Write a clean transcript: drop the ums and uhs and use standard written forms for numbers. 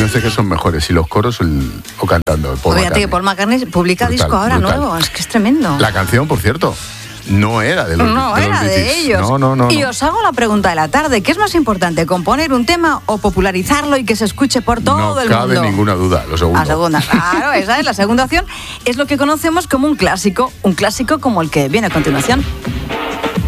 no sé qué son mejores, si los coros o cantando. Fíjate que Paul McCartney publica Brutal, disco ahora brutal. nuevo, es que es tremendo. La canción, por cierto, no era de los No era de Beatles. ellos. No. Y os hago la pregunta de la tarde, ¿qué es más importante, componer un tema o popularizarlo y que se escuche por todo el mundo? No cabe ninguna duda, lo segundo. La segunda, claro, esa es la segunda opción. Es lo que conocemos como un clásico como el que viene a continuación.